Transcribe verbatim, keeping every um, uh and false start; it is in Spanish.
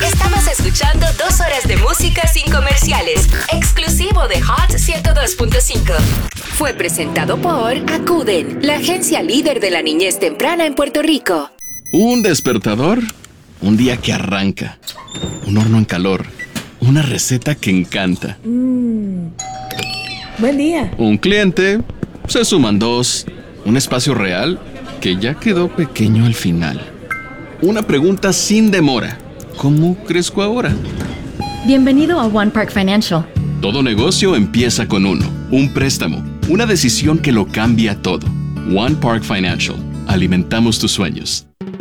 Estamos escuchando dos horas de música sin comerciales, exclusivo de Hot ciento dos punto cinco. Fue presentado por Acuden, la agencia líder de la niñez temprana en Puerto Rico. Un despertador, un día que arranca, un horno en calor, una receta que encanta. Mm. Buen día. Un cliente, se suman dos, un espacio real que ya quedó pequeño al final. Una pregunta sin demora. ¿Cómo crezco ahora? Bienvenido a One Park Financial. Todo negocio empieza con uno. Un préstamo. Una decisión que lo cambia todo. One Park Financial. Alimentamos tus sueños.